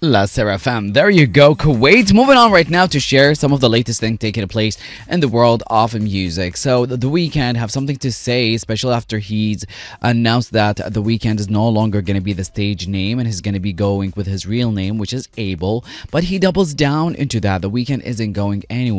La Serafam. There you go, Kuwait. Moving on right now to share some of the latest things taking place in the world of music. So the Weeknd have something to say, especially after he's announced that the Weeknd is no longer going to be the stage name and he's going to be going with his real name, which is Abel. But he doubles down into that. The Weeknd isn't going anywhere.